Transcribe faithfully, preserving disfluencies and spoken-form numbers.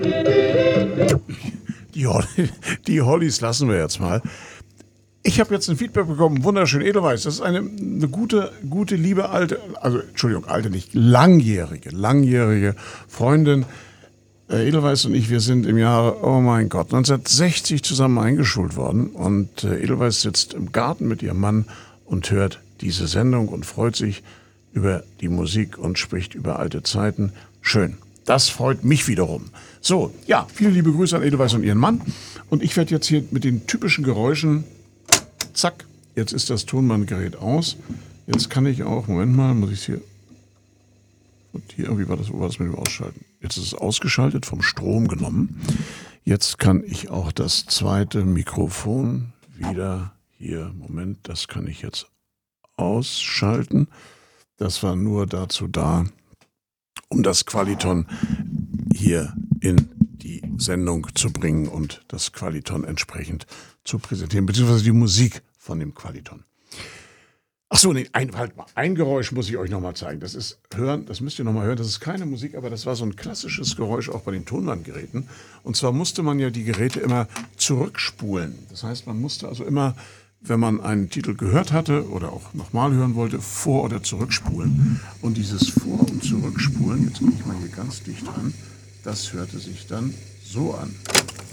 Die, Holly, die Hollys lassen wir jetzt mal. Ich habe jetzt ein Feedback bekommen, wunderschön, Edelweiss. Das ist eine, eine gute, gute, liebe alte, also Entschuldigung, alte nicht, langjährige, langjährige Freundin. Äh, Edelweiss und ich, wir sind im Jahre, oh mein Gott, neunzehnhundertsechzig zusammen eingeschult worden. Und äh, Edelweiss sitzt im Garten mit ihrem Mann und hört diese Sendung und freut sich über die Musik und spricht über alte Zeiten. Schön. Das freut mich wiederum. So, ja, viele liebe Grüße an Edelweiss und ihren Mann. Und ich werde jetzt hier mit den typischen Geräuschen, zack, jetzt ist das Tonbandgerät aus. Jetzt kann ich auch, Moment mal, muss ich es hier, und hier irgendwie war das, wo war das mit dem Ausschalten? Jetzt ist es ausgeschaltet, vom Strom genommen. Jetzt kann ich auch das zweite Mikrofon wieder hier, Moment, das kann ich jetzt ausschalten. Das war nur dazu da, um das Qualiton hier in die Sendung zu bringen und das Qualiton entsprechend zu präsentieren, beziehungsweise die Musik von dem Qualiton. Ach so, nee, ein, halt mal, ein Geräusch muss ich euch nochmal zeigen. Das ist hören, das müsst ihr nochmal hören. Das ist keine Musik, aber das war so ein klassisches Geräusch auch bei den Tonbandgeräten. Und zwar musste man ja die Geräte immer zurückspulen. Das heißt, man musste also immer, wenn man einen Titel gehört hatte oder auch nochmal hören wollte, vor- oder zurückspulen. Und dieses Vor- und Zurückspulen, jetzt gehe ich mal hier ganz dicht ran, das hörte sich dann so an.